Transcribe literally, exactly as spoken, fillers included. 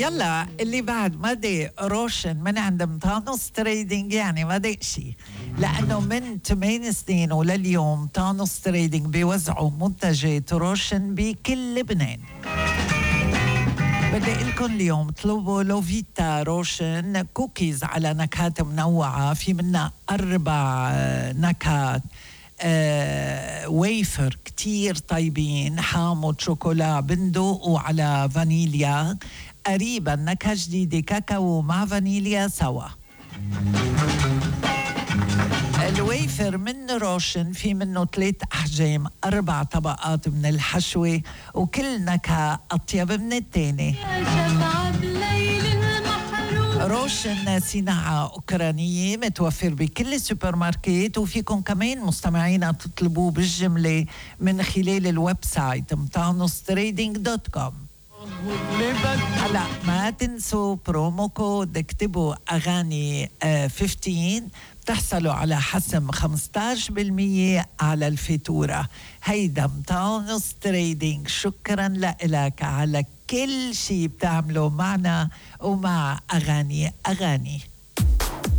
يلا اللي بعد ما دق روشن من عند مطانوس تريدينج، يعني ما دق شيء، لأنه من ثمان سنين ولليوم طانوس تريدينج بيوزعوا منتجات روشن بكل لبنان. بدي لكم اليوم اطلبوا لوفيتا روشن كوكيز على نكهات منوعة، في منها أربع نكهات، آه، ويفر كتير طيبين، حامض شوكولا بندق وعلى فانيليا، قريبا نكهة جديدة كاكاو مع فانيليا سوا. الويفر من روشن في منه ثلاث أحجام، أربع طبقات من الحشوة، وكل نكهة أطيب من التاني. روشن صناعة أوكرانية، متوفر بكل السوبر ماركت، وفيكم كمان مستمعين تطلبوه بالجملة من خلال الويب سايت مطانوس تريدينج دوت كوم. هلا ما تنسوا برومو كود، اكتبوا أغاني خمستاشر بتحصلوا على حسم خمستاشر بالمية على الفاتورة. هيدا مطانوس تريدينج، شكرا لك على كل شيء بتعملوا معنا ومع أغاني أغاني.